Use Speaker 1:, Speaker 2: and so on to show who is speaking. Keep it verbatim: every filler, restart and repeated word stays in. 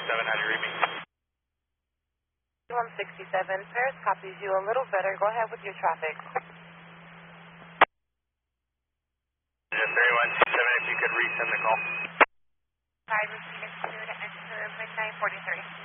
Speaker 1: sixty-seven, how do you read me?
Speaker 2: one sixty-seven, Paris copies you a little better. Go ahead with your traffic.
Speaker 1: thirty-one sixty-seven, if you could resend the call.
Speaker 2: Five, repeat it to enter midnight forty-three.